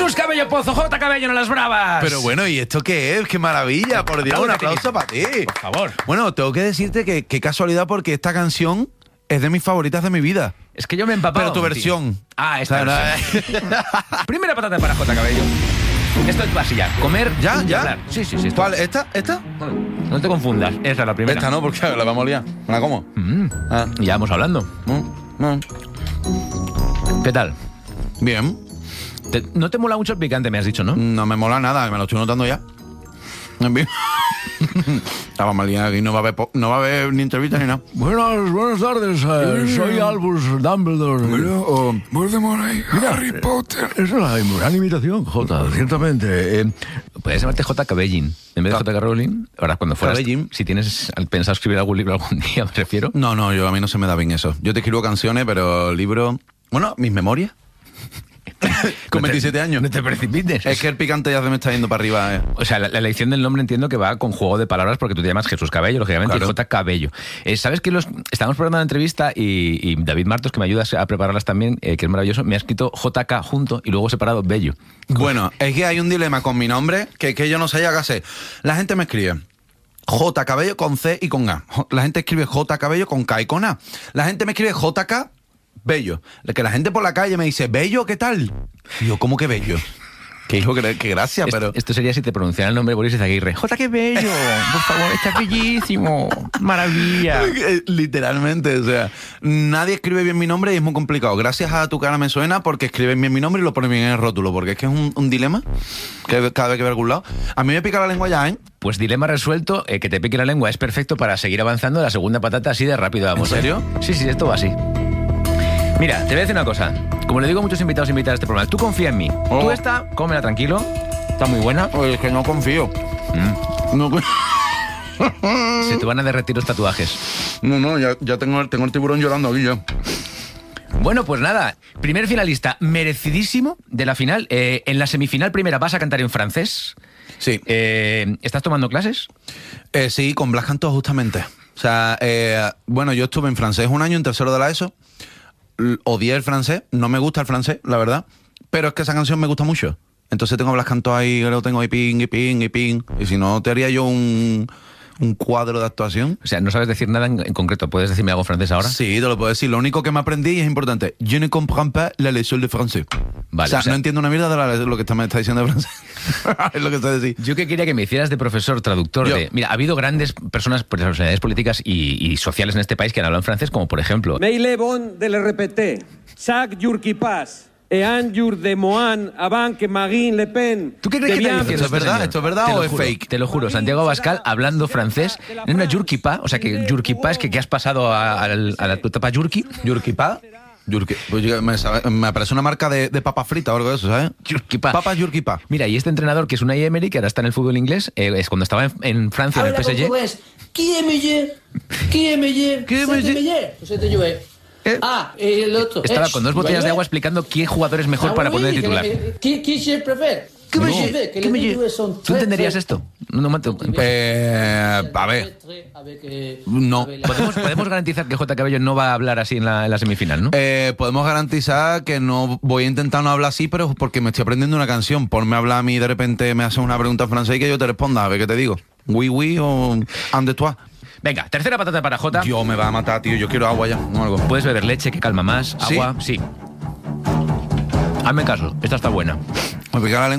Jesús Cabello Pozo, J. Cabello en las bravas. Pero bueno, ¿y esto qué es? ¡Qué maravilla! Por Dios, un aplauso para ti. Por favor. Bueno, tengo que decirte que qué casualidad, porque esta canción es de mis favoritas de mi vida. Es que yo me he empapado. Pero tu versión. Tío. Ah, esta O sea, versión. Primera patata para J. Cabello. Esto es así ya. Comer ¿Ya? y ¿Ya? hablar. Sí. Esto. ¿Cuál? ¿Esta? No te confundas. Esa es la primera. Esta no, porque la vamos a liar. ¿La como? Ya vamos hablando. ¿Qué tal? Bien. No te mola mucho el picante, me has dicho, ¿no? No me mola nada, me lo estoy notando ya. Bien. Estaba mal liado aquí, no va a haber ni entrevista ni nada. Buenas tardes, soy Albus Dumbledore. Voldemort ahí, Harry Potter. Esa es la gran imitación, Jota, ciertamente. Puedes llamarte J. Cabellín. En vez de J. Rowling, ahora cuando fueras... Cabellín. Si tienes pensado escribir algún libro algún día, me refiero. No, a mí no se me da bien eso. Yo te escribo canciones, pero libros... Bueno, mis memorias. Con 27 años. No te precipites. Es que el picante ya se me está yendo para arriba. O sea, la elección del nombre entiendo que va con juego de palabras porque tú te llamas Jesús Cabello, lógicamente, Claro. y J. Cabello. ¿Sabes que estamos preparando una entrevista y David Martos, que me ayuda a prepararlas también, que es maravilloso, me ha escrito JK junto y luego separado Bello? Bueno, es que hay un dilema con mi nombre que yo no sé ya qué hacer. La gente me escribe J. Cabello con C y con A. La gente escribe J. Cabello con K y con A. La gente me escribe JK Bello. Que la gente por la calle me dice, Bello, ¿qué tal? Y yo, ¿cómo que Bello? Que hijo, que gracia, pero... Esto sería si te pronunciara el nombre Boris Izaguirre. ¡J, qué bello! Por favor, está bellísimo. ¡Maravilla! Literalmente, o sea, nadie escribe bien mi nombre y es muy complicado. Gracias a Tu Cara Me Suena, porque escriben bien mi nombre y lo ponen bien en el rótulo, porque es que es un dilema que cada vez que veo algún lado. A mí me pica la lengua ya, ¿eh? Pues dilema resuelto, que te pique la lengua es perfecto para seguir avanzando. La segunda patata así de rápido vamos. ¿En serio? Sí, esto va así. Mira, te voy a decir una cosa. Como le digo a muchos invitados a este programa, tú confía en mí. Oh. Tú esta, cómela tranquilo. Está muy buena. Oye, es que no confío. No, Se te van a derretir los tatuajes. no, ya tengo el tiburón llorando aquí ya. Bueno, pues nada. Primer finalista merecidísimo de la final. En la semifinal primera vas a cantar en francés. Sí. ¿Estás tomando clases? Sí, con Blas Cantó justamente. O sea, bueno, yo estuve en francés un año en tercero de la ESO. Odié el francés, no me gusta el francés, la verdad, pero es que esa canción me gusta mucho. Entonces tengo Blas Cantó ahí, lo tengo ahí ping, y si no te haría yo un cuadro de actuación. O sea, no sabes decir nada en concreto. ¿Puedes decirme algo francés ahora? Sí, te lo puedo decir. Lo único que me aprendí y es importante, je ne comprends pas la leçon de français. Vale, o sea, no entiendo una mierda de lo que me está diciendo de francés. Es lo que te decir. Yo que quería que me hicieras de profesor traductor de... Mira, ha habido grandes personalidades políticas y sociales en este país que han hablado en francés, como por ejemplo... Mais il est bon de le répéter. Chaque jour qui passe, et un jour de Mohan avant que Marine Le Pen... ¿Tú qué crees que está diciendo ¿Esto es verdad? señor? ¿Esto es verdad Te lo o es juro, fake? Te lo juro, Santiago Abascal hablando francés en una yurkipa, o sea que yurkipa es que has pasado a la tu etapa yurki. ¿Yurkipa? Pues me aparece una marca de papa frita o algo de eso, ¿sabes? Yurkipa. Papas Yurkipa. Mira, y este entrenador que es Unai Emery, que ahora está en el fútbol inglés, es cuando estaba en Francia, en el PSG. Qui est meilleur? Qui est meilleur? Qui est C'était meilleur? meilleur. C'était joué. Ah, et l'autre. Estaba con dos botellas de agua explicando qué jugador es mejor para poner de titular. Qui je préfère? Que me lleve, que les joueurs sont ¿Tú entenderías esto? No, a ver. No. ¿Podemos garantizar que J. Cabello no va a hablar así en la semifinal, no? Podemos garantizar que no voy a intentar no hablar así, pero porque me estoy aprendiendo una canción. Ponme a hablar a mí, de repente me haces una pregunta en francés y que yo te responda, a ver qué te digo. Oui o and de toi. Venga, tercera patata para J. Dios, me va a matar, tío. Yo quiero agua ya, o algo. Puedes beber leche, que calma más. ¿Sí? Agua, sí. Hazme caso, esta está buena. Me pica la lengua.